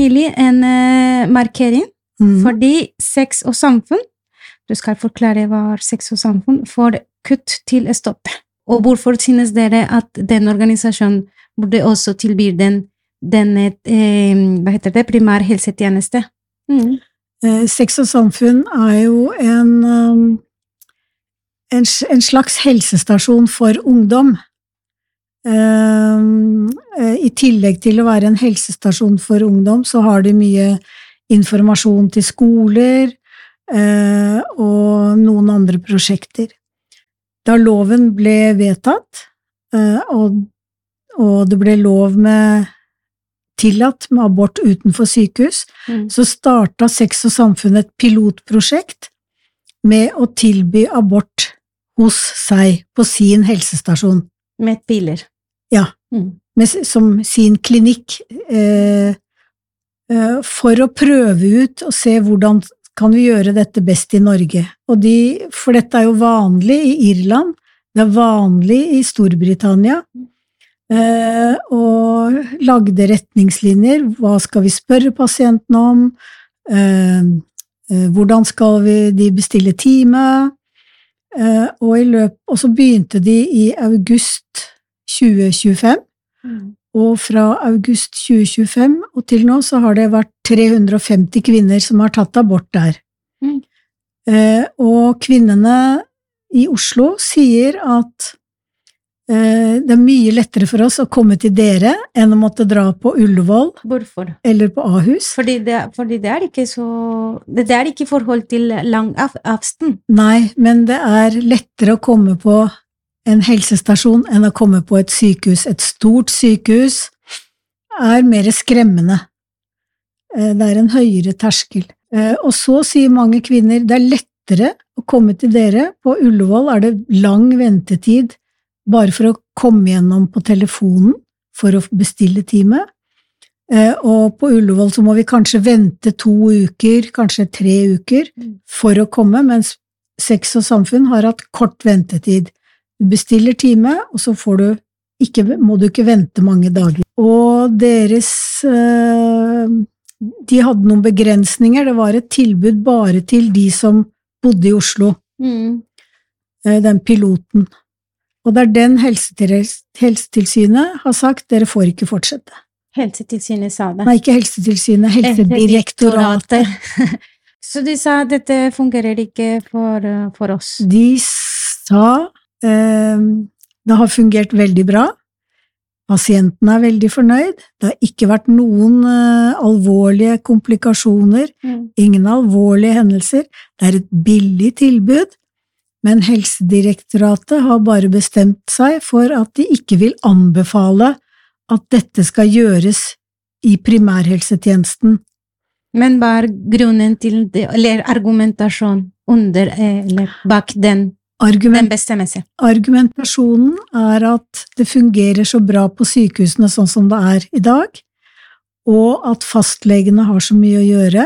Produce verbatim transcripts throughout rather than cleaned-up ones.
nylig en uh, markering, mm. fordi sex og samfunn, du skal forklare hva er sex og samfunn, får kutt til å stoppe. Og hvorfor synes dere at den organisasjonen burde også tilby den, den eh, hva heter det, primær helsetjeneste? Mm. Eh, sex og samfunn er jo en, um, en, en slags helsestasjon for ungdom. Eh, I tillegg til å være en helsestasjon for ungdom, så har de mye informasjon til skoler eh, og noen andre prosjekter. Da loven ble vedtatt, og, og det ble lov med tillatt med abort utenfor sykehus, mm. så startet Sex og Samfunn et pilotprosjekt med å tilby abort hos seg på sin helsestasjon. Med piler? Ja, mm. med, som sin klinikk, eh, eh, for å prøve ut og se hvordan kan vi gjøre dette best i Norge? Og de, for dette er jo vanlig i Irland, det er vanlig i Storbritannia, eh, og lagde retningslinjer, hva skal vi spørre pasienten om, eh, eh, hvordan skal vi de bestille time, eh, og, i løp, og så begynte de i august tjue tjuefem, mm. og fra august tjue tjuefem og til nå så har det vært tre hundre og femti kvinner som har tatt abort der. Mm. Eh, og kvinnene i Oslo sier at eh, det er mye lettere for oss å komme til dere enn å måtte dra på Ullevål. Hvorfor? Eller på Ahus. Fordi det, fordi det er ikke så... Det er ikke forhold til lang av, avstand. Nei, men det er lettere å komme på en helsestasjon enn å komme på et sykehus. Et stort sykehus er mer skremmende. Det er en høyere terskel. Og så sier mange kvinner, det er lettere å komme til dere. På Ullevål er det lang ventetid bare for å komme gjennom på telefonen for å bestille time. Og på Ullevål så må vi kanskje vente to uker, kanskje tre uker for å komme, mens Sex og Samfunn har hatt kort ventetid. Du bestiller time, og så får du ikke, må du ikke vente mange dager. Og deres, de hadde noen begrensninger, det var et tilbud bare til de som bodde i Oslo, mm. den piloten. Og det er den Helsetilsynet har sagt, dere får ikke fortsette. Helsetilsynet sa det? Nei, ikke Helsetilsynet, Helsedirektoratet. Så de sa at dette fungerer ikke for, for oss? De sa det har fungert veldig bra. Pasienten er veldig fornøyd. Det har ikke vært noen uh, alvorlige komplikasjoner, mm. ingen alvorlige hendelser. Det er et billig tilbud, men Helsedirektoratet har bare bestemt seg for at de ikke vil anbefale at dette skal gjøres i primærhelsetjenesten. Men hva er grunnen til det, eller argumentasjon under, eller bak den? Argument, argumentasjonen er at det fungerer så bra på sykehusene sånn som det er i dag, og at fastlegene har så mye å gjøre.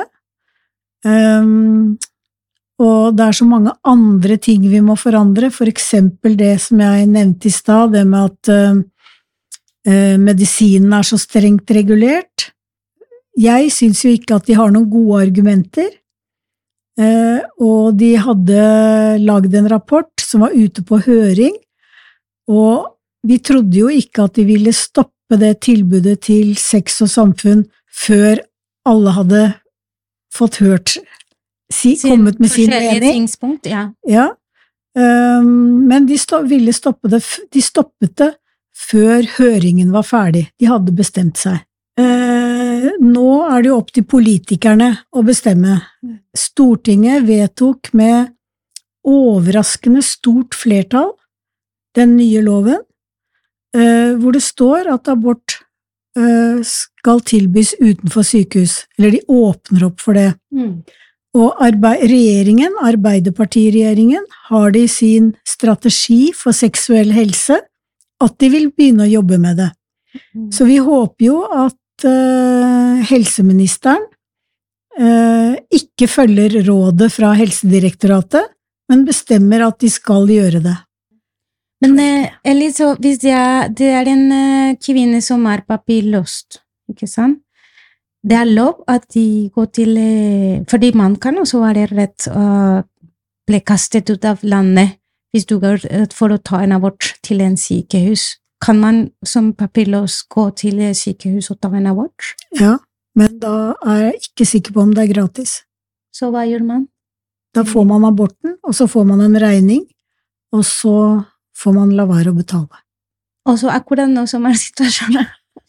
Um, og det er så mange andre ting vi må forandre, for eksempel det som jeg nevnte i stad, det med at uh, uh, medisinen er så strengt regulert. Jeg synes jo ikke at de har noen gode argumenter, Uh, og de hadde laget en rapport som var ute på høring, og vi trodde jo ikke at de ville stoppe det tilbudet til Sex og Samfunn før alle hadde fått hørt, si, kommet med sin mening. Ja. Ja. Um, men de sto, ville stoppe det, de stoppet det før høringen var ferdig. De hadde bestemt seg. Uh, nå er det jo opp til politikerne å bestemme. Stortinget vedtok med overraskende stort flertall den nye loven, uh, hvor det står at abort uh, skal tilbys utenfor sykehus, eller de åpner opp for det. Mm. Og arbeid, regjeringen, Arbeiderpartiregjeringen, har de sin strategi for seksuell helse, at de vil begynne å jobbe med det. Mm. Så vi håper jo at Uh, helseministeren uh, ikke følger rådet fra Helsedirektoratet, men bestemmer at de skal gjøre det. Men uh, Elise, hvis det er, det er en uh, kvinne som er papirløst, ikke sant? det er lov at de går til eh, fordi man kan også være redd å bli kastet ut av landet hvis du går for å ta en abort til en sykehus. Kan man som papirløs gå til sykehus og ta en abort? Ja, men da er jeg ikke sikker på om det er gratis. Så hva gjør man? Da får man aborten, og så får man en regning, og så får man la være å betale. Og så akkurat nå som er situasjonen.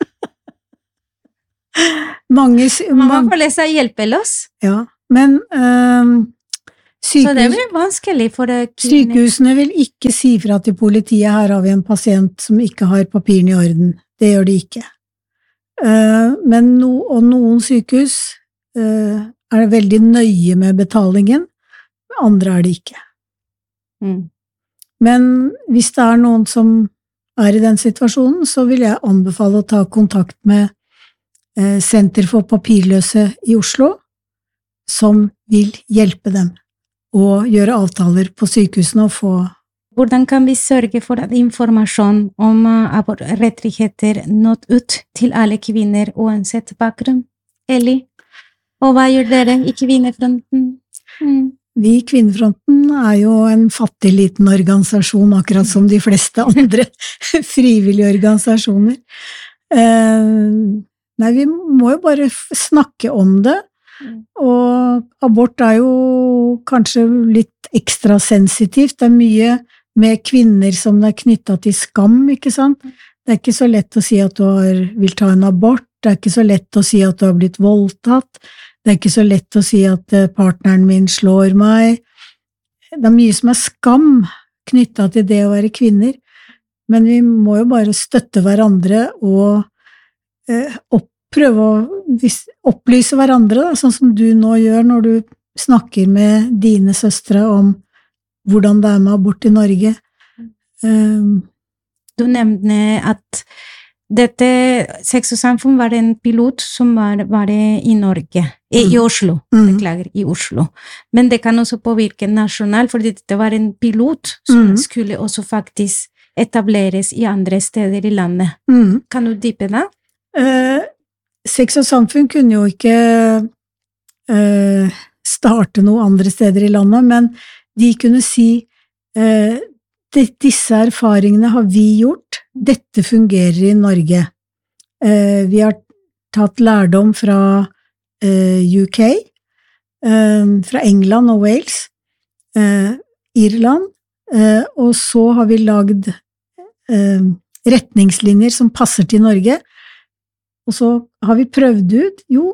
Mange, man føler seg hjelpeløs. Ja, men øh, sykehus, så det blir vanskelig for det. Sykehusene vil ikke si fra til politiet, her har vi en pasient som ikke har papirene i orden. Det gjør de ikke. Uh, men no, og noen sykehus uh, er veldig nøye med betalingen, andre er det ikke. Mm. Men hvis det er noen som er i den situasjonen, så vil jeg anbefale å ta kontakt med uh, Senter for papirløse i Oslo, som vil hjelpe dem å gjøre avtaler på sykehusene og få. Hvordan kan vi sørge for at informasjon om abortrettigheter nått ut til alle kvinner uansett bakgrunn? Eli, og hva gjør dere i Kvinnefronten? Mm. Vi i Kvinnefronten er jo en fattig liten organisasjon, akkurat som de fleste andre frivillige organisasjoner. Eh, nei, vi må jo bare snakke om det. Og abort er jo kanskje litt ekstra sensitivt. Det er mye med kvinner som er knyttet til skam, ikke sant? Det er ikke så lett å si at du har, vil ta en abort, det er ikke så lett å si at du har blitt voldtatt, det er ikke så lett å si at partneren min slår meg. Det er mye som er skam knyttet til det å være kvinner, men vi må jo bare støtte hverandre og eh, opp prøve å opplyse hverandre, da, sånn som du nå gjør når du snakker med dine søstre om hvordan det er med abort i Norge. Um, du nevnte at dette Sex og Samfunn var en pilot som var, var i Norge, mm. i Oslo, mm. beklager, i Oslo. Men det kan også påvirke nasjonalt, fordi det var en pilot som mm. skulle også faktisk etableres i andre steder i landet. Mm. Kan du dype det? Uh, Sex og Samfunn kunne jo ikke uh, starte noe andre steder i landet, men de kunne si uh, disse erfaringene har vi gjort, dette fungerer i Norge. Uh, vi har tatt lærdom fra uh, U K, uh, fra England og Wales, uh, Irland, uh, og så har vi lagd uh, retningslinjer som passer til Norge. Og så har vi prøvd ut, jo,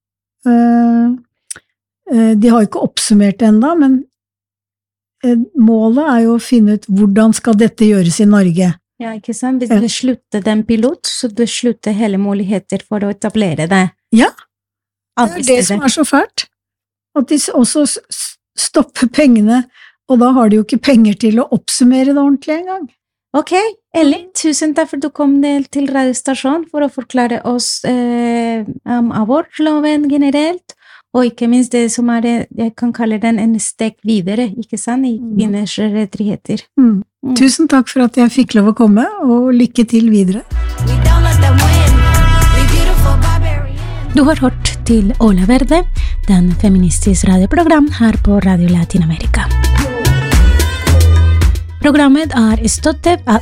øh, øh, de har ikke oppsummert det enda, men øh, målet er jo å finne ut hvordan skal dette gjøres i Norge. Ja, ikke sant? Hvis du slutter den pilot, så du slutter hele muligheter for å etablere det. Ja, det er det som er så fælt. At de også stopper pengene, og da har de jo ikke penger til å oppsummere det ordentlig en gang. Ok, Eli, tusen takk for at du kom til radiostasjonen for å forklare oss eh, om abortloven generelt, og ikke minst det som er, jeg kan kalle den en steg videre, ikke sant, i kvinners rettigheter. Mm. Mm. Tusen takk for at jeg fikk lov å komme, og lykke til videre. Du har hørt til Ola Verde, den feministiske radioprogram her på Radio Latinamerika. Programmet er støttet av